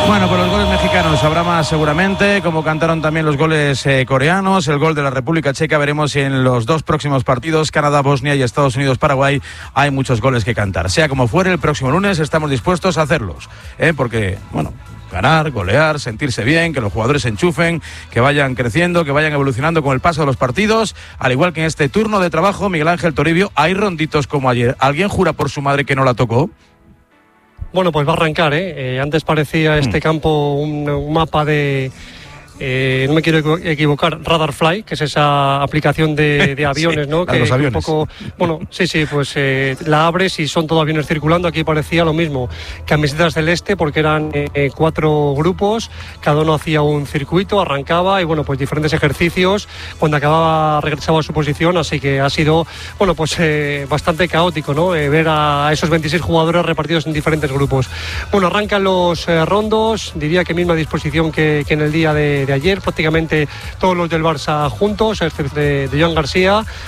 Bueno, pues los goles mexicanos habrá más seguramente, como cantaron también los goles coreanos, el gol de la República Checa. Veremos si en los 2 próximos partidos, Canadá, Bosnia y Estados Unidos, Paraguay, hay muchos goles que cantar. Sea como fuere, el próximo lunes estamos dispuestos a hacerlos, porque, bueno, ganar, golear, sentirse bien, que los jugadores se enchufen, que vayan creciendo, que vayan evolucionando con el paso de los partidos, al igual que en este turno de trabajo. Miguel Ángel Toribio, hay ronditos como ayer. ¿Alguien jura por su madre que no la tocó? Bueno, pues va a arrancar, antes parecía este campo un mapa de... no me quiero equivocar, Radarfly, que es esa aplicación de aviones, sí, ¿no? Que los aviones. Un poco, bueno, sí, pues la abres y son todos aviones circulando. Aquí parecía lo mismo, camisetas celeste, porque eran 4 grupos, cada uno hacía un circuito, arrancaba y bueno, pues diferentes ejercicios. Cuando acababa regresaba a su posición, así que ha sido, bueno, pues bastante caótico, ¿no? Ver a esos 26 jugadores repartidos en diferentes grupos. Bueno, arrancan los rondos, diría que misma disposición que en el día de ayer, prácticamente todos los del Barça juntos, a excepción de Joan García.